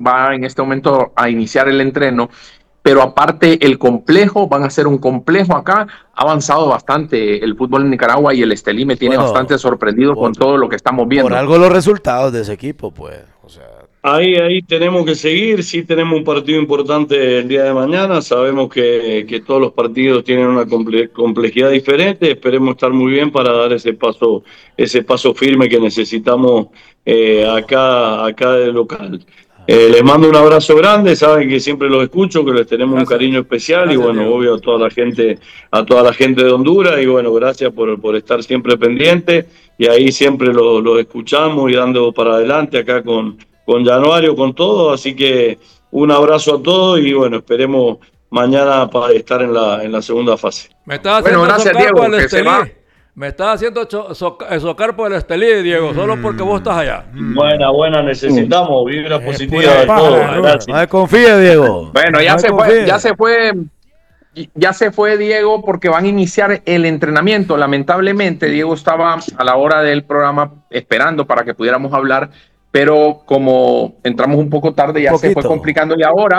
va en este momento a iniciar el entreno, pero aparte el complejo, van a hacer un complejo acá, ha avanzado bastante el fútbol en Nicaragua y el Estelí me tiene bastante Bueno, sorprendido con por, todo lo que estamos por viendo. algo los resultados de ese equipo, pues, o sea, Ahí tenemos que seguir, sí tenemos un partido importante el día de mañana, sabemos que todos los partidos tienen una complejidad diferente, esperemos estar muy bien para dar ese paso firme que necesitamos acá de local. Les mando un abrazo grande, saben que siempre los escucho, que les tenemos un cariño Gracias. especial y Gracias, bueno, Diego. obvio a toda la gente de Honduras y bueno, gracias por estar siempre pendiente y ahí siempre los escuchamos y dando para adelante acá con Januario, con todo, así que un abrazo a todos y bueno, esperemos mañana para estar en la segunda fase. Me estás Bueno, haciendo gracias socar por Diego, el que se Estelí. va. Me estás haciendo socar por el Estelí, Diego, solo porque vos estás allá. Buena, necesitamos vibra positiva pura de todos, paja, no gracias. desconfíe, Diego. Bueno, No desconfíe. ya se fue Diego porque van a iniciar el entrenamiento. Lamentablemente, Diego estaba a la hora del programa esperando para que pudiéramos hablar, pero como entramos un poco tarde, ya se fue complicando y ahora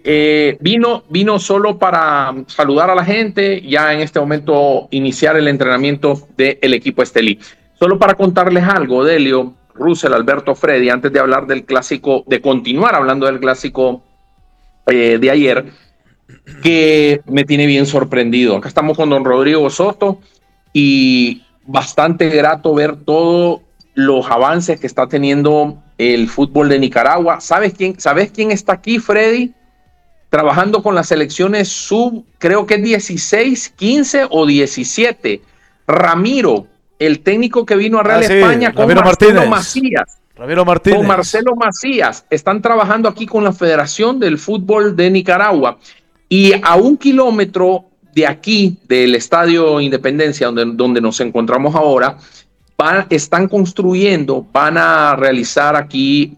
vino solo para saludar a la gente, ya en este momento iniciar el entrenamiento del equipo Estelí. Solo para contarles algo, Delio, Russell, Alberto, Freddy, antes de hablar del clásico, de continuar hablando del clásico de ayer, que me tiene bien sorprendido. Acá estamos con don Rodrigo Soto y bastante grato ver todos los avances que está teniendo el fútbol de Nicaragua. ¿Sabes quién está aquí, Freddy? Trabajando con las selecciones creo que es 16, 15 o 17. Ramiro, el técnico que vino a Real España con Marcelo Macías. Ramiro Martínez. Con Marcelo Macías. Están trabajando aquí con la Federación del Fútbol de Nicaragua. Y a 1 kilómetro de aquí, del Estadio Independencia, donde nos encontramos ahora, están construyendo, van a realizar aquí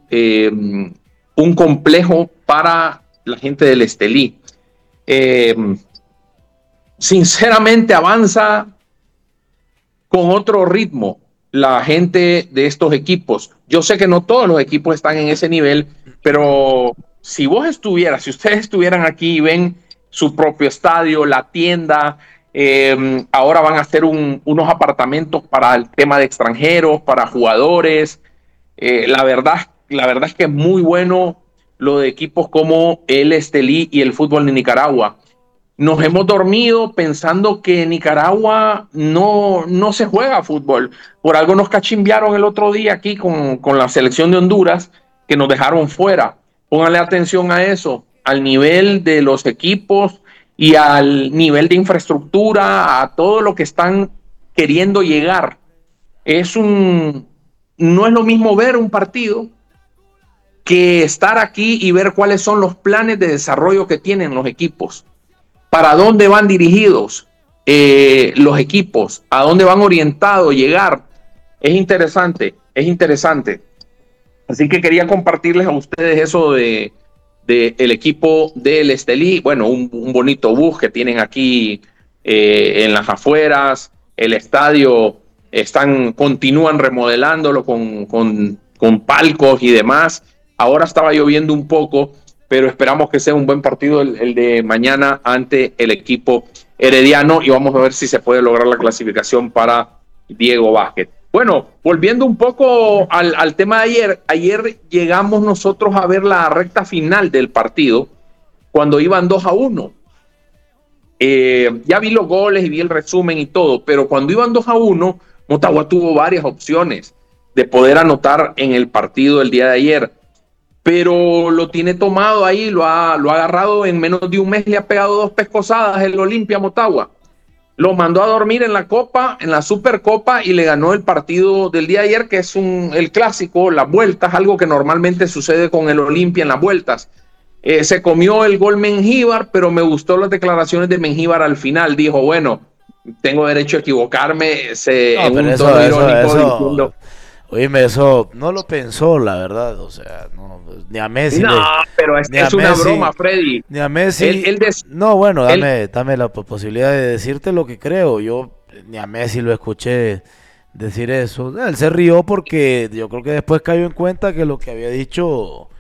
un complejo para la gente del Estelí. Sinceramente avanza con otro ritmo la gente de estos equipos. Yo sé que no todos los equipos están en ese nivel, pero si ustedes estuvieran aquí y ven su propio estadio, la tienda, ahora van a hacer unos apartamentos para el tema de extranjeros, para jugadores. La verdad es que es muy bueno lo de equipos como el Estelí y el fútbol de Nicaragua. Nos hemos dormido pensando que en Nicaragua no se juega fútbol. Por algo nos cachimbearon el otro día aquí con la selección de Honduras, que nos dejaron fuera. Pónganle atención a eso, al nivel de los equipos y al nivel de infraestructura, a todo lo que están queriendo llegar. No es lo mismo ver un partido que estar aquí y ver cuáles son los planes de desarrollo que tienen los equipos. ¿Para dónde van dirigidos los equipos? ¿A dónde van orientados llegar? Es interesante. Así que quería compartirles a ustedes eso de el equipo del Estelí. Bueno, un bonito bus que tienen aquí en las afueras. El estadio continúan remodelándolo con palcos y demás. Ahora estaba lloviendo un poco, pero esperamos que sea un buen partido el de mañana ante el equipo herediano y vamos a ver si se puede lograr la clasificación para Diego Vázquez. Bueno, volviendo un poco al tema de ayer llegamos nosotros a ver la recta final del partido cuando iban 2-1. Ya vi los goles y vi el resumen y todo, pero cuando iban 2-1, Motagua tuvo varias opciones de poder anotar en el partido del día de ayer. Pero lo tiene tomado ahí, lo ha agarrado en menos de un mes, le ha pegado 2 pescosadas el Olimpia Motagua. Lo mandó a dormir en la Copa, en la Supercopa, y le ganó el partido del día de ayer, que es el clásico, las vueltas, algo que normalmente sucede con el Olimpia en las vueltas. Se comió el gol Mengíbar, pero me gustó las declaraciones de Mengíbar al final. Dijo, bueno, tengo derecho a equivocarme, en un tono irónico diciendo... Oíme, eso no lo pensó, la verdad, o sea, no, ni a Messi. No, pero es una broma, Freddy. Ni a Messi. No, bueno, dame la posibilidad de decirte lo que creo. Yo ni a Messi lo escuché decir eso. Él se rió porque yo creo que después cayó en cuenta que lo que había dicho